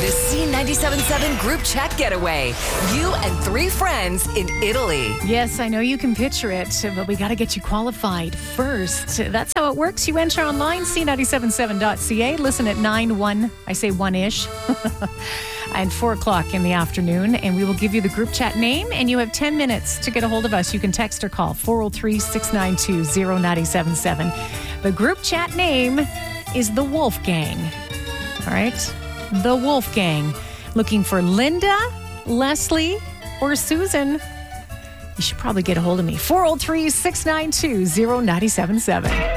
The C97.7 group chat getaway. You and 3 friends in Italy. Yes, I know you can picture it, but we got to get you qualified first. That's how it works. You enter online, c977.ca. Listen at 1, I say 1-ish, and 4 o'clock in the afternoon, and we will give you the group chat name, and you have 10 minutes to get a hold of us. You can text or call 403-692-0977. The group chat name is the Wolfgang. All right? The Wolfgang. Looking for Linda, Leslie, or Susan. You should probably get a hold of me. 403-692-0977.